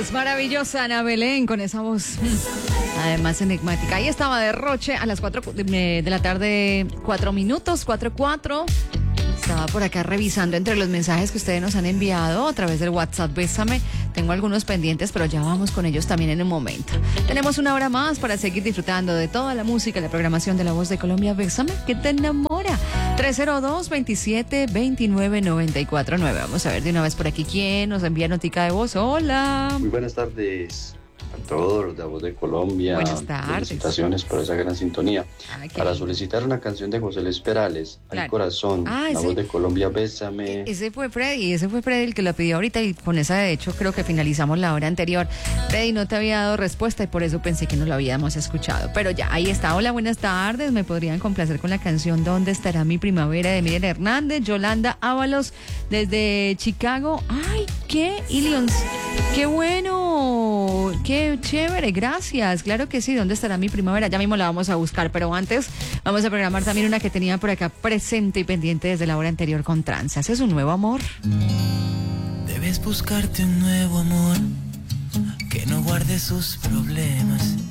Es maravillosa Ana Belén con esa voz, además enigmática. Ahí estaba Derroche a las 4 de la tarde, 4 minutos, 4:04. Estaba por acá revisando entre los mensajes que ustedes nos han enviado a través del WhatsApp Bésame. Tengo algunos pendientes, pero ya vamos con ellos también en un momento. Tenemos una hora más para seguir disfrutando de toda la música y la programación de La Voz de Colombia. Bésame, que te enamora. 302-27-29-949. Vamos a ver de una vez por aquí quién nos envía notica de voz. Hola. Muy buenas tardes a todos los de La Voz de Colombia. Buenas tardes. Felicitaciones por esa gran sintonía. Ay, qué Para lindo. solicitar una canción de José Luis Perales, Claro. Al Corazón, Ah, La ese- Voz de Colombia, Bésame. Ese fue Freddy el que lo pidió ahorita y con esa de hecho creo que finalizamos la hora anterior. Freddy no te había dado respuesta y por eso pensé que no lo habíamos escuchado. Pero ya, ahí está. Hola, buenas tardes. ¿Me podrían complacer con la canción ¿Dónde estará mi primavera? De Miriam Hernández, Yolanda Ábalos desde Chicago. ¡Ay, qué! Ilions. ¡Qué bueno! ¡Qué chévere! Gracias. Claro que sí. ¿Dónde estará mi primavera? Ya mismo la vamos a buscar, pero antes vamos a programar también una que tenía por acá presente y pendiente desde la hora anterior con Tranzas. ¿Es un nuevo amor? Debes buscarte un nuevo amor que no guarde sus problemas.